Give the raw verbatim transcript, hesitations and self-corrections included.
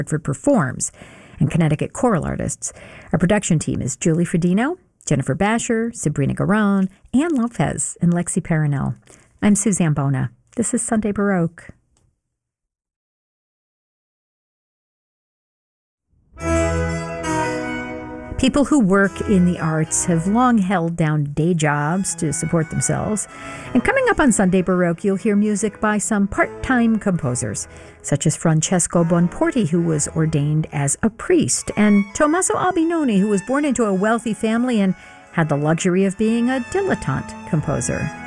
Hartford performs, and Connecticut choral artists. Our production team is Julie Fredino, Jennifer Basher, Sabrina Garon, Ann Lopez, and Lexi Paranel. I'm Suzanne Bona. This is Sunday Baroque. People who work in the arts have long held down day jobs to support themselves. And coming up on Sunday Baroque, you'll hear music by some part-time composers, such as Francesco Bonporti, who was ordained as a priest, and Tommaso Albinoni, who was born into a wealthy family and had the luxury of being a dilettante composer.